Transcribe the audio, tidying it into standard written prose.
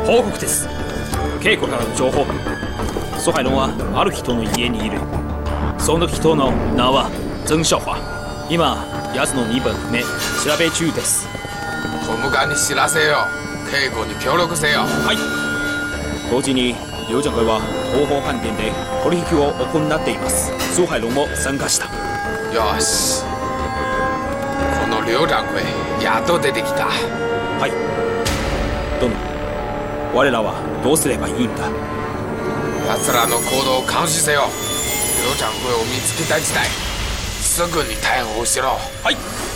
報告です。稽古からの情報。蘇海龍はある人の家にいる。その人の名は曾少華。今奴の身分不明、調べ中です。 トムガに知らせよ。稽古に協力せよ。 はい。同時に劉掌櫃は東方飯店で取引を行っています。蘇海龍も参加した。 よし、この劉掌櫃やっと出てきた。 はい。殿、我らはどうすればいいんだ。 奴らの行動を監視せよ。劉掌櫃を見つけた事態、すぐに逮捕しろ。 はい。